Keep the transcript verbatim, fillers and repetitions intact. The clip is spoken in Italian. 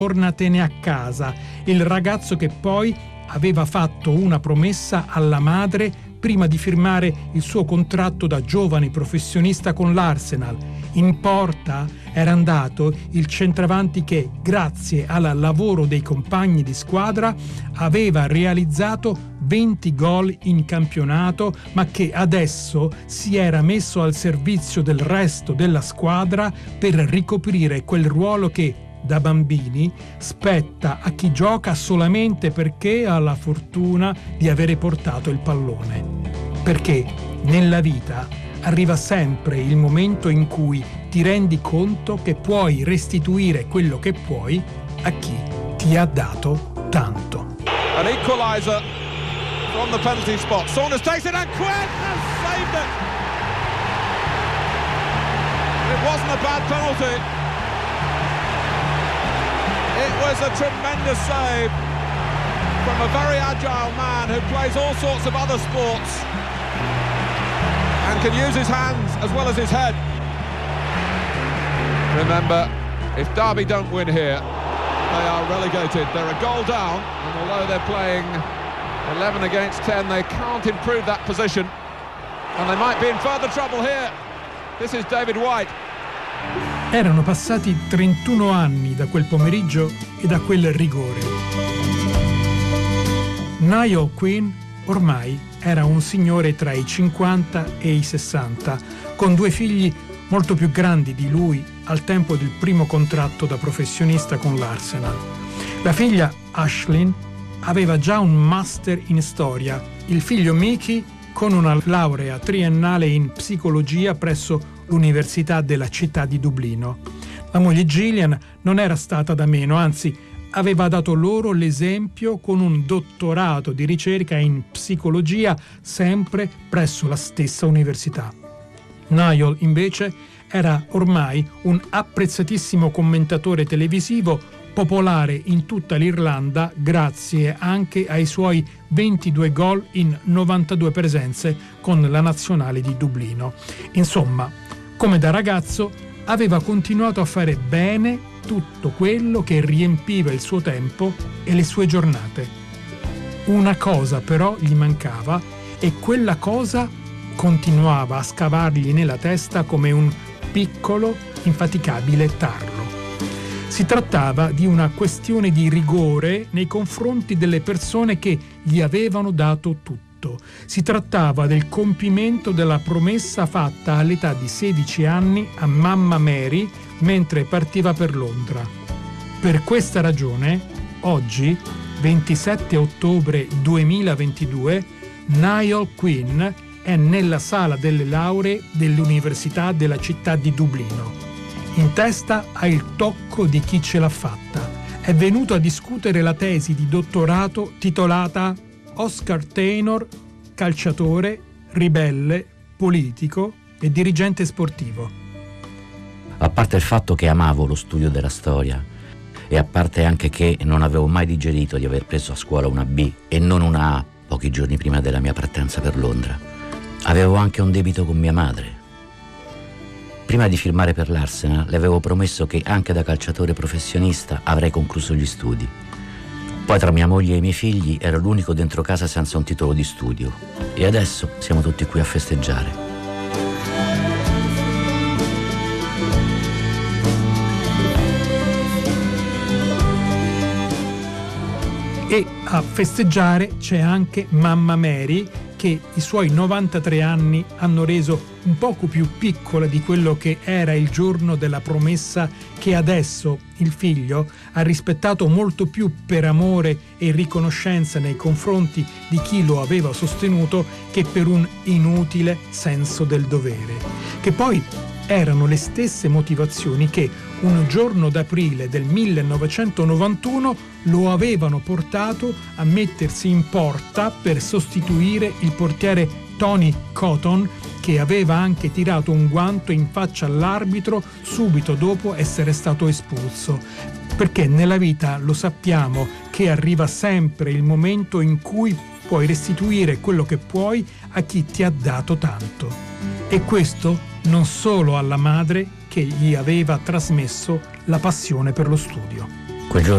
tornatene a casa, il ragazzo che poi aveva fatto una promessa alla madre prima di firmare il suo contratto da giovane professionista con l'Arsenal. In porta era andato il centravanti che, grazie al lavoro dei compagni di squadra, aveva realizzato venti gol in campionato, ma che adesso si era messo al servizio del resto della squadra per ricoprire quel ruolo che, da bambini, spetta a chi gioca solamente perché ha la fortuna di avere portato il pallone. Perché nella vita arriva sempre il momento in cui ti rendi conto che puoi restituire quello che puoi a chi ti ha dato tanto. An equalizer from the penalty spot. Saunders takes it and Quinn has saved it. It wasn't a bad penalty. It was a tremendous save from a very agile man who plays all sorts of other sports and can use his hands as well as his head. Remember, if Derby don't win here, they are relegated. They're a goal down, and although they're playing eleven against ten, they can't improve that position, and they might be in further trouble here. This is David White. Erano passati trentuno anni da quel pomeriggio e da quel rigore. Niall Quinn ormai era un signore tra i cinquanta e i sessanta, con due figli molto più grandi di lui al tempo del primo contratto da professionista con l'Arsenal. La figlia Aisling aveva già un master in storia, il figlio Mickey con una laurea triennale in psicologia presso l'Università della città di Dublino. La moglie Gillian non era stata da meno, anzi aveva dato loro l'esempio con un dottorato di ricerca in psicologia sempre presso la stessa università. Niall invece era ormai un apprezzatissimo commentatore televisivo popolare in tutta l'Irlanda grazie anche ai suoi ventidue gol in novantadue presenze con la nazionale di Dublino. Insomma, come da ragazzo aveva continuato a fare bene tutto quello che riempiva il suo tempo e le sue giornate. Una cosa però gli mancava e quella cosa continuava a scavargli nella testa come un piccolo, infaticabile tarlo. Si trattava di una questione di rigore nei confronti delle persone che gli avevano dato tutto. Si trattava del compimento della promessa fatta all'età di sedici anni a mamma Mary mentre partiva per Londra. Per questa ragione, oggi, ventisette ottobre duemilaventidue, Niall Quinn è nella sala delle lauree dell'Università della città di Dublino. In testa ha il tocco di chi ce l'ha fatta. È venuto a discutere la tesi di dottorato titolata Oscar Taylor, calciatore, ribelle, politico e dirigente sportivo. A parte il fatto che amavo lo studio della storia e a parte anche che non avevo mai digerito di aver preso a scuola una B e non una A pochi giorni prima della mia partenza per Londra, avevo anche un debito con mia madre. Prima di firmare per l'Arsenal le avevo promesso che anche da calciatore professionista avrei concluso gli studi. Poi tra mia moglie e i miei figli ero l'unico dentro casa senza un titolo di studio e adesso siamo tutti qui a festeggiare. E a festeggiare c'è anche mamma Mary, che i suoi novantatré anni hanno reso un poco più piccola di quello che era il giorno della promessa che adesso il figlio ha rispettato molto più per amore e riconoscenza nei confronti di chi lo aveva sostenuto che per un inutile senso del dovere, che poi erano le stesse motivazioni che un giorno d'aprile del millenovecentonovantuno lo avevano portato a mettersi in porta per sostituire il portiere Tony Cotton, che aveva anche tirato un guanto in faccia all'arbitro subito dopo essere stato espulso. Perché nella vita lo sappiamo che arriva sempre il momento in cui puoi restituire quello che puoi a chi ti ha dato tanto. E questo non solo alla madre che gli aveva trasmesso la passione per lo studio. Quel giorno